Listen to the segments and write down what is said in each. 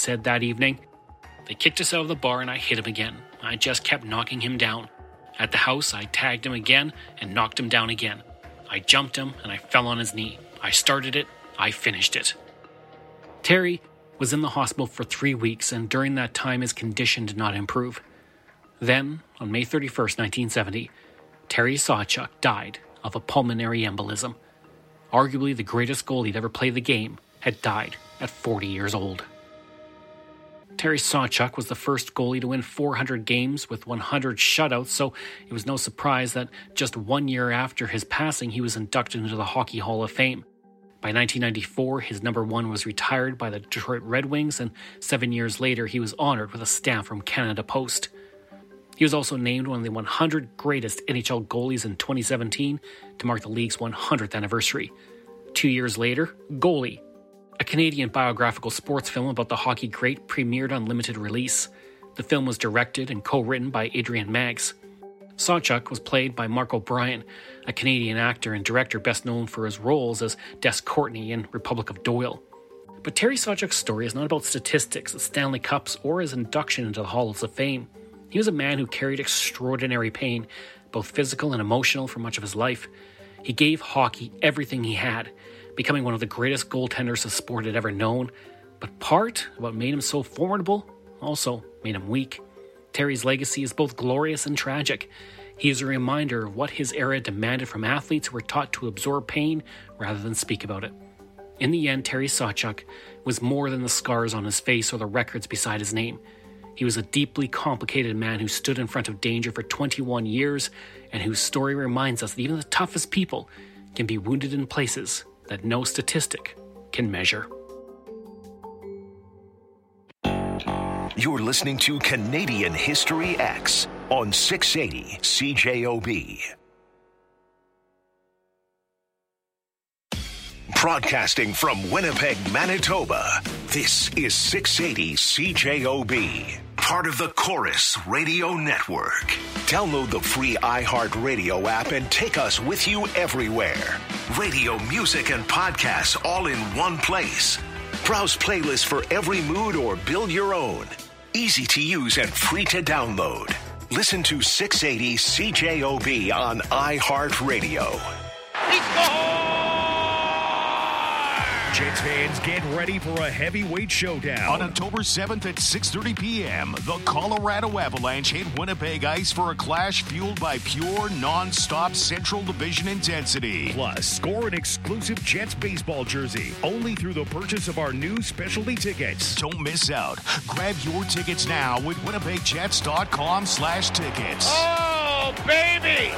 said that evening. They kicked us out of the bar and I hit him again. I just kept knocking him down. At the house, I tagged him again and knocked him down again. I jumped him and I fell on his knee. I started it, I finished it. Terry was in the hospital for 3 weeks, and during that time his condition did not improve. Then, on May 31st, 1970, Terry Sawchuk died of a pulmonary embolism. Arguably the greatest goalie to ever play the game had died at 40 years old. Terry Sawchuk was the first goalie to win 400 games with 100 shutouts, so it was no surprise that just 1 year after his passing, he was inducted into the Hockey Hall of Fame. By 1994, his number one was retired by the Detroit Red Wings, and 7 years later, he was honored with a stamp from Canada Post. He was also named one of the 100 greatest NHL goalies in 2017 to mark the league's 100th anniversary. 2 years later, Goalie, a Canadian biographical sports film about the hockey great, premiered on limited release. The film was directed and co-written by Adrian Maggs. Sawchuk was played by Mark O'Brien, a Canadian actor and director best known for his roles as Des Courtney in Republic of Doyle. But Terry Sawchuk's story is not about statistics, the Stanley Cups, or his induction into the Halls of Fame. He was a man who carried extraordinary pain, both physical and emotional, for much of his life. He gave hockey everything he had, becoming one of the greatest goaltenders the sport had ever known. But part of what made him so formidable also made him weak. Terry's legacy is both glorious and tragic. He is a reminder of what his era demanded from athletes who were taught to absorb pain rather than speak about it. In the end, Terry Sawchuk was more than the scars on his face or the records beside his name. He was a deeply complicated man who stood in front of danger for 21 years and whose story reminds us that even the toughest people can be wounded in places that no statistic can measure. You're listening to Canadian History X on 680 CJOB. Broadcasting from Winnipeg, Manitoba, this is 680 CJOB, part of the Chorus Radio Network. Download the free iHeartRadio app and take us with you everywhere. Radio, music, and podcasts all in one place. Browse playlists for every mood or build your own. Easy to use and free to download. Listen to 680 CJOB on iHeartRadio. Jets fans, get ready for a heavyweight showdown. On October 7th at 6:30 p.m., the Colorado Avalanche hit Winnipeg ice for a clash fueled by pure, non-stop Central Division intensity. Plus, score an exclusive Jets baseball jersey only through the purchase of our new specialty tickets. Don't miss out. Grab your tickets now at winnipegjets.com/tickets. Oh, baby!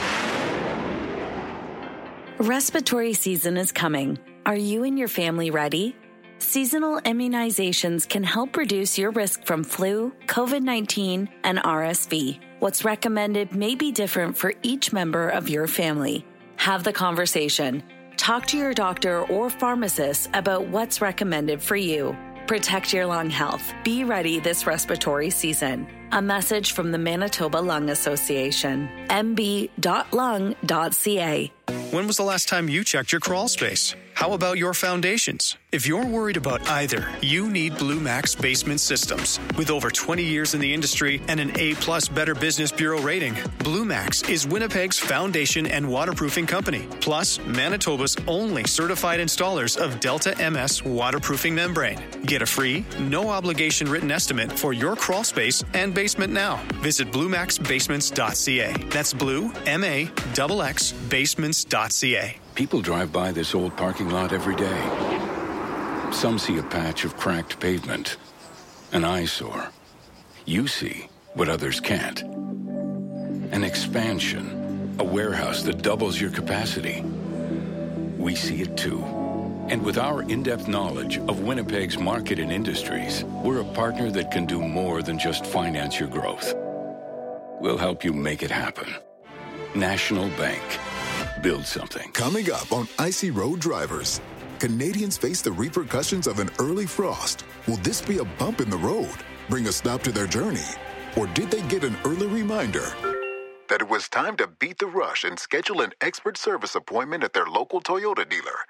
Respiratory season is coming. Are you and your family ready? Seasonal immunizations can help reduce your risk from flu, COVID-19, and RSV. What's recommended may be different for each member of your family. Have the conversation. Talk to your doctor or pharmacist about what's recommended for you. Protect your lung health. Be ready this respiratory season. A message from the Manitoba Lung Association. mb.lung.ca. When was the last time you checked your crawl space? How about your foundations? If you're worried about either, you need Blue Max Basement Systems. With over 20 years in the industry and an A+ Better Business Bureau rating, Blue Max is Winnipeg's foundation and waterproofing company, plus Manitoba's only certified installers of Delta MS waterproofing membrane. Get a free, no-obligation written estimate for your crawl space and basement now. Visit BlueMaxBasements.ca. That's Blue, M-A-X-X, basements.ca. People drive by this old parking lot every day. Some see a patch of cracked pavement, an eyesore. You see what others can't. An expansion, a warehouse that doubles your capacity. We see it too. And with our in-depth knowledge of Winnipeg's market and industries, we're a partner that can do more than just finance your growth. We'll help you make it happen. National Bank. Build something. Coming up on Icy Road Drivers, Canadians face the repercussions of an early frost. Will this be a bump in the road, bring a stop to their journey? Or did they get an early reminder that it was time to beat the rush and schedule an expert service appointment at their local Toyota dealer?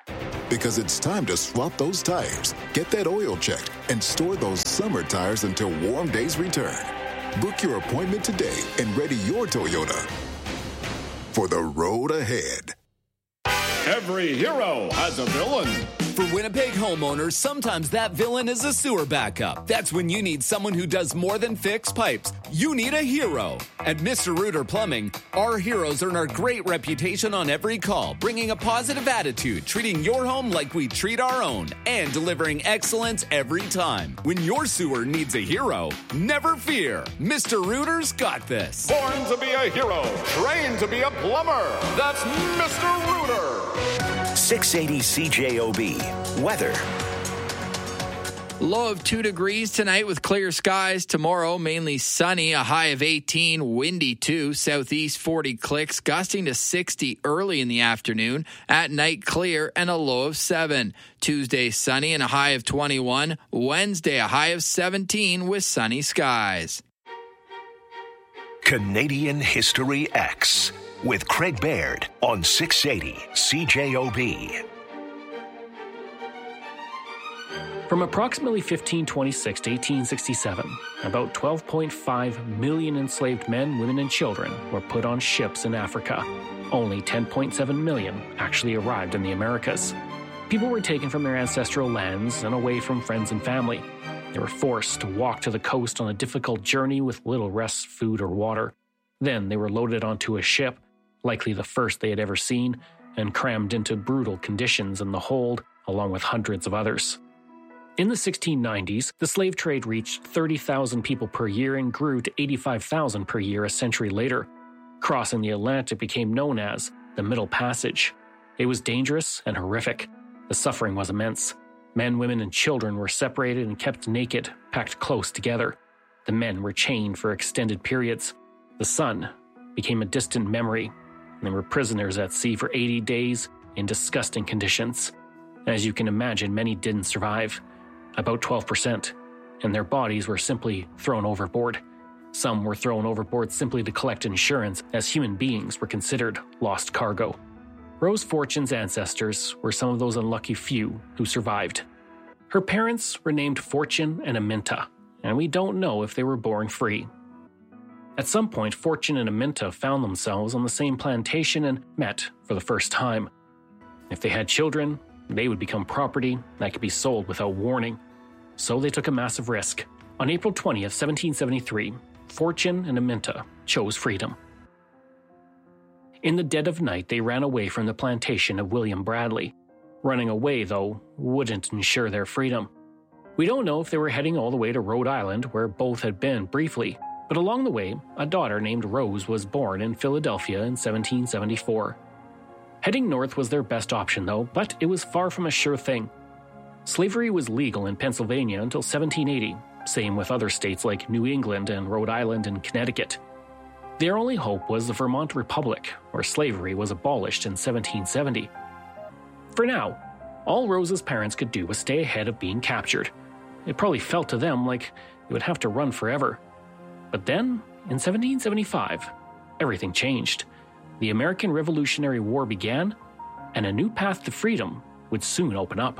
Because it's time to swap those tires, get that oil checked, and store those summer tires until warm days return. Book your appointment today and ready your Toyota for the road ahead. Every hero has a villain. For Winnipeg homeowners, sometimes that villain is a sewer backup. That's when you need someone who does more than fix pipes. You need a hero. At Mr. Rooter Plumbing, our heroes earn our great reputation on every call, bringing a positive attitude, treating your home like we treat our own, and delivering excellence every time. When your sewer needs a hero, never fear. Mr. Rooter's got this. Born to be a hero, trained to be a plumber. That's Mr. Rooter. 680 CJOB. Weather. Low of 2 degrees tonight with clear skies. Tomorrow, mainly sunny, a high of 18, windy 2, southeast 40 clicks, gusting to 60 early in the afternoon. At night, clear and a low of 7. Tuesday, sunny and a high of 21. Wednesday, a high of 17 with sunny skies. Canadian History X with Craig Baird on 680 CJOB. From approximately 1526 to 1867, about 12.5 million enslaved men, women, and children were put on ships in Africa. Only 10.7 million actually arrived in the Americas. People were taken from their ancestral lands and away from friends and family. They were forced to walk to the coast on a difficult journey with little rest, food, or water. Then they were loaded onto a ship, likely the first they had ever seen, and crammed into brutal conditions in the hold, along with hundreds of others. In the 1690s, the slave trade reached 30,000 people per year and grew to 85,000 per year a century later. Crossing the Atlantic became known as the Middle Passage. It was dangerous and horrific. The suffering was immense. Men, women, and children were separated and kept naked, packed close together. The men were chained for extended periods. The sun became a distant memory, and they were prisoners at sea for 80 days in disgusting conditions. As you can imagine, many didn't survive. About 12%, and their bodies were simply thrown overboard. Some were thrown overboard simply to collect insurance, as human beings were considered lost cargo. Rose Fortune's ancestors were some of those unlucky few who survived. Her parents were named Fortune and Aminta, and we don't know if they were born free. At some point, Fortune and Aminta found themselves on the same plantation and met for the first time. If they had children, they would become property that could be sold without warning. So they took a massive risk. On April 20th, 1773, Fortune and Aminta chose freedom. In the dead of night, they ran away from the plantation of William Bradley. Running away, though, wouldn't ensure their freedom. We don't know if they were heading all the way to Rhode Island, where both had been briefly, but along the way, a daughter named Rose was born in Philadelphia in 1774. Heading north was their best option, though, but it was far from a sure thing. Slavery was legal in Pennsylvania until 1780, same with other states like New England and Rhode Island and Connecticut. Their only hope was the Vermont Republic, where slavery was abolished in 1770. For now, all Rose's parents could do was stay ahead of being captured. It probably felt to them like they would have to run forever. But then, in 1775, everything changed. The American Revolutionary War began, and a new path to freedom would soon open up.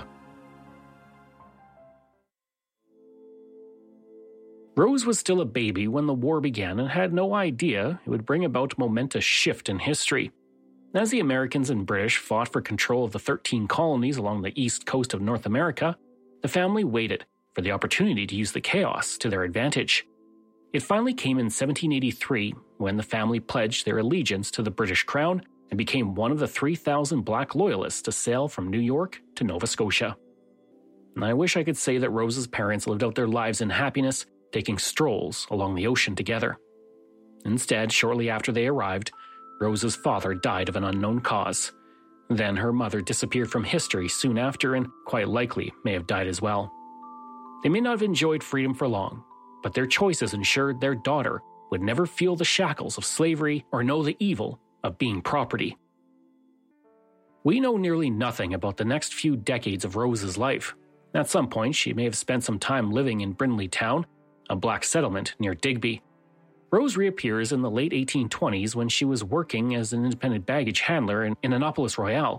Rose was still a baby when the war began and had no idea it would bring about a momentous shift in history. As the Americans and British fought for control of the 13 colonies along the east coast of North America, the family waited for the opportunity to use the chaos to their advantage. It finally came in 1783 when the family pledged their allegiance to the British Crown and became one of the 3,000 black loyalists to sail from New York to Nova Scotia. And I wish I could say that Rose's parents lived out their lives in happiness, taking strolls along the ocean together. Instead, shortly after they arrived, Rose's father died of an unknown cause. Then her mother disappeared from history soon after and quite likely may have died as well. They may not have enjoyed freedom for long, but their choices ensured their daughter would never feel the shackles of slavery or know the evil of being property. We know nearly nothing about the next few decades of Rose's life. At some point, she may have spent some time living in Brindley Town, a black settlement near Digby. Rose reappears in the late 1820s when she was working as an independent baggage handler in Annapolis Royal.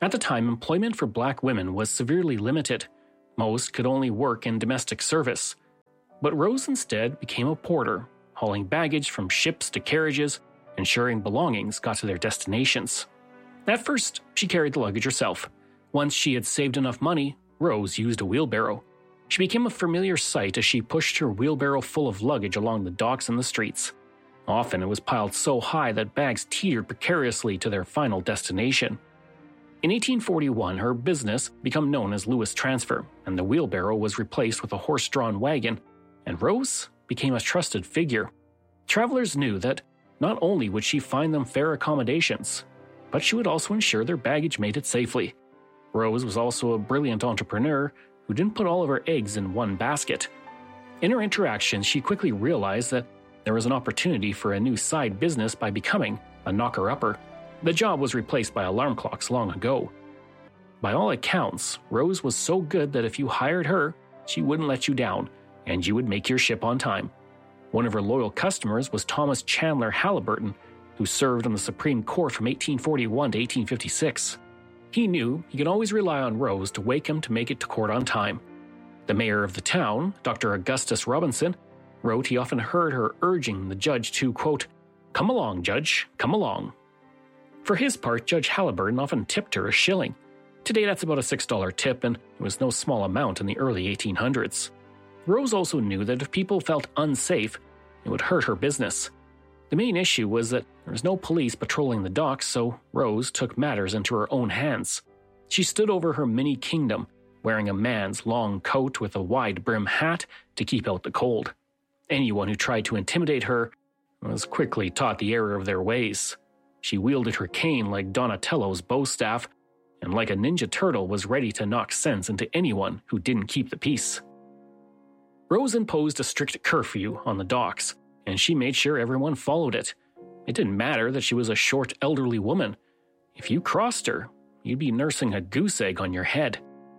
At the time, employment for black women was severely limited. Most could only work in domestic service. But Rose instead became a porter, hauling baggage from ships to carriages, ensuring belongings got to their destinations. At first, she carried the luggage herself. Once she had saved enough money, Rose used a wheelbarrow. She became a familiar sight as she pushed her wheelbarrow full of luggage along the docks and the streets. Often it was piled so high that bags teetered precariously to their final destination. In 1841, her business became known as Lewis Transfer, and the wheelbarrow was replaced with a horse-drawn wagon, and Rose became a trusted figure. Travelers knew that not only would she find them fair accommodations, but she would also ensure their baggage made it safely. Rose was also a brilliant entrepreneur who didn't put all of her eggs in one basket. In her interactions, she quickly realized that there was an opportunity for a new side business by becoming a knocker-upper. The job was replaced by alarm clocks long ago. By all accounts, Rose was so good that if you hired her, she wouldn't let you down, and you would make your ship on time. One of her loyal customers was Thomas Chandler Halliburton, who served on the Supreme Court from 1841 to 1856. He knew he could always rely on Rose to wake him to make it to court on time. The mayor of the town, Dr. Augustus Robinson, wrote he often heard her urging the judge to, quote, "Come along, Judge, come along." For his part, Judge Halliburton often tipped her a shilling. Today that's about a $6 tip, and it was no small amount in the early 1800s. Rose also knew that if people felt unsafe, it would hurt her business. The main issue was that there was no police patrolling the docks, so Rose took matters into her own hands. She stood over her mini kingdom, wearing a man's long coat with a wide brim hat to keep out the cold. Anyone who tried to intimidate her was quickly taught the error of their ways. She wielded her cane like Donatello's bow staff, and like a ninja turtle was ready to knock sense into anyone who didn't keep the peace. Rose imposed a strict curfew on the docks, and she made sure everyone followed it. It didn't matter that she was a short, elderly woman. If you crossed her, you'd be nursing a goose egg on your head.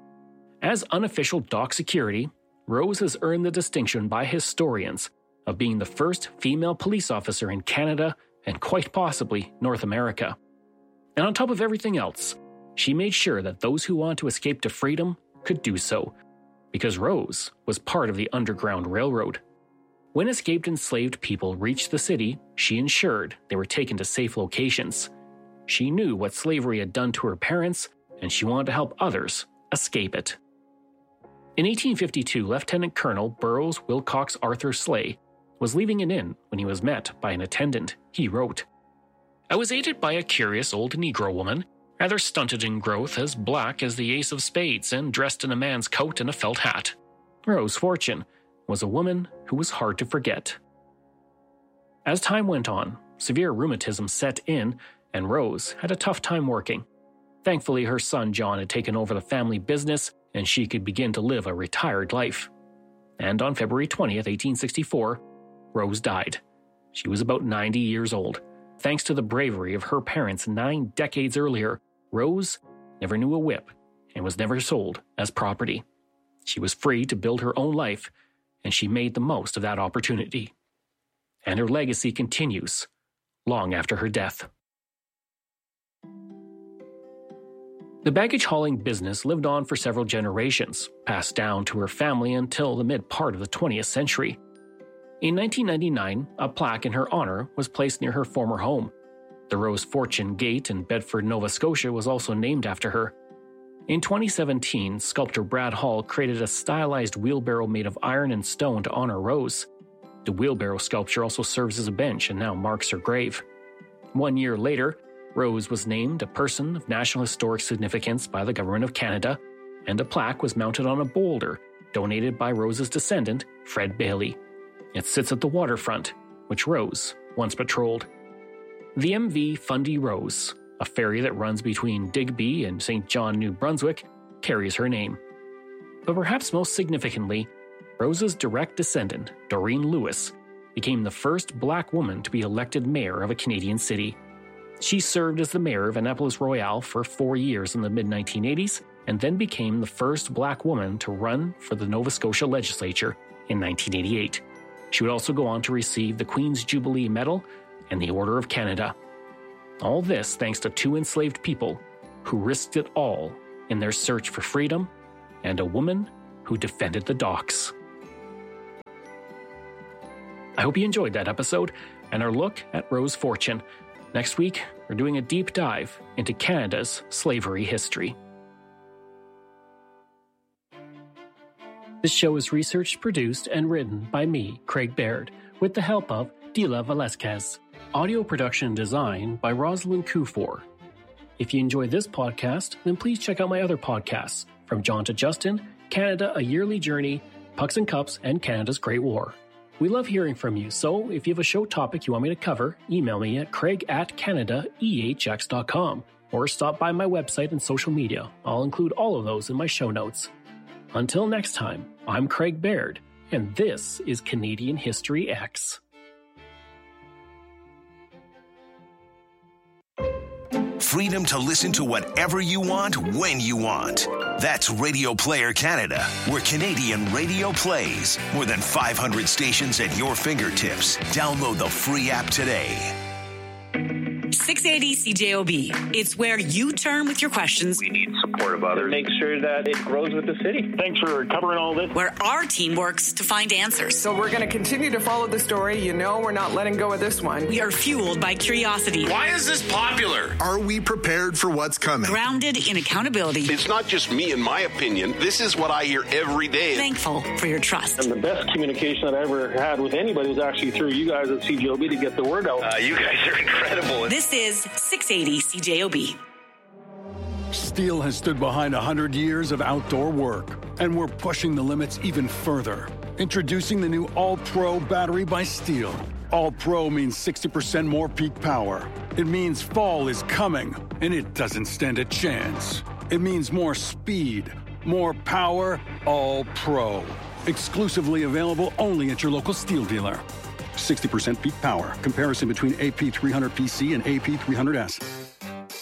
As unofficial dock security, Rose has earned the distinction by historians of being the first female police officer in Canada and quite possibly North America. And on top of everything else, she made sure that those who want to escape to freedom could do so, because Rose was part of the Underground Railroad. When escaped enslaved people reached the city, she ensured they were taken to safe locations. She knew what slavery had done to her parents, and she wanted to help others escape it. In 1852, Lieutenant Colonel Burroughs Wilcox Arthur Slay was leaving an inn when he was met by an attendant. He wrote, "I was aided by a curious old Negro woman, rather stunted in growth, as black as the ace of spades, and dressed in a man's coat and a felt hat." Rose Fortune was a woman who was hard to forget. As time went on, severe rheumatism set in, and Rose had a tough time working. Thankfully, her son John had taken over the family business, and she could begin to live a retired life. And on February 20th, 1864, Rose died. She was about 90 years old. Thanks to the bravery of her parents 9 decades earlier, Rose never knew a whip and was never sold as property. She was free to build her own life, and she made the most of that opportunity. And her legacy continues long after her death. The baggage hauling business lived on for several generations, passed down to her family until the mid-part of the 20th century. In 1999, a plaque in her honor was placed near her former home. The Rose Fortune Gate in Bedford, Nova Scotia was also named after her. In 2017, sculptor Brad Hall created a stylized wheelbarrow made of iron and stone to honor Rose. The wheelbarrow sculpture also serves as a bench and now marks her grave. 1 year later, Rose was named a Person of National Historic Significance by the Government of Canada, and a plaque was mounted on a boulder donated by Rose's descendant, Fred Bailey. It sits at the waterfront, which Rose once patrolled. The MV Fundy Rose, a ferry that runs between Digby and St. John, New Brunswick, carries her name. But perhaps most significantly, Rose's direct descendant, Doreen Lewis, became the first black woman to be elected mayor of a Canadian city. She served as the mayor of Annapolis Royal for 4 years in the mid-1980s, and then became the first black woman to run for the Nova Scotia legislature in 1988. She would also go on to receive the Queen's Jubilee Medal and the Order of Canada. All this thanks to 2 enslaved people who risked it all in their search for freedom, and a woman who defended the docks. I hope you enjoyed that episode and our look at Rose Fortune. Next week, we're doing a deep dive into Canada's slavery history. This show is researched, produced, and written by me, Craig Baird, with the help of Dila Velasquez. Audio production and design by Rosalind Kufor. If you enjoy this podcast, then please check out my other podcasts, From John to Justin, Canada, A Yearly Journey, Pucks and Cups, and Canada's Great War. We love hearing from you, so if you have a show topic you want me to cover, email me at craig@canadaehx.com or stop by my website and social media. I'll include all of those in my show notes. Until next time, I'm Craig Baird, and this is Canadian History X. Freedom to listen to whatever you want, when you want. That's Radio Player Canada, where Canadian radio plays. More than 500 stations at your fingertips. Download the free app today. 680 CJOB. It's where you turn with your questions. We need support of others. Make sure that it grows with the city. Thanks for covering all this. Where our team works to find answers. So we're going to continue to follow the story. You know we're not letting go of this one. We are fueled by curiosity. Why is this popular? Are we prepared for what's coming? Grounded in accountability. It's not just me and my opinion. This is what I hear every day. Thankful for your trust. And the best communication that I ever had with anybody was actually through you guys at CJOB to get the word out. You guys are incredible. This is 680 CJOB. Steel has stood behind 100 years of outdoor work, and we're pushing the limits even further. Introducing the new All-Pro battery by Steel. All-Pro means 60% more peak power. It means fall is coming, and it doesn't stand a chance. It means more speed, more power, All-Pro. Exclusively available only at your local Steel dealer. 60% peak power. Comparison between AP300PC and AP300S.